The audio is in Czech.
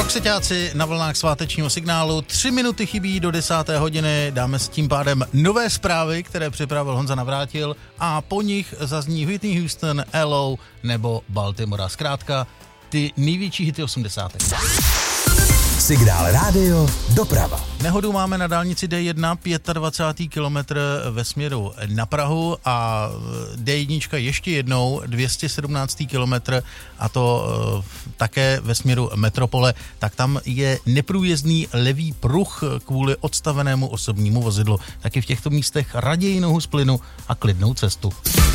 Rokseťáci na vlnách svátečního signálu, 3 minuty chybí do 10. hodiny, dáme s tím pádem nové zprávy, které připravil Honza Navrátil a po nich zazní Whitney Houston, Hello nebo Baltimora. Zkrátka, ty největší hity 80. Signál rádio doprava. Nehodu máme na dálnici D1, 25. kilometr ve směru na Prahu a D1 ještě jednou, 217. kilometr a to také ve směru metropole, tak tam je neprůjezdný levý pruh kvůli odstavenému osobnímu vozidlu. Taky v těchto místech raději nohu z plynu a klidnou cestu.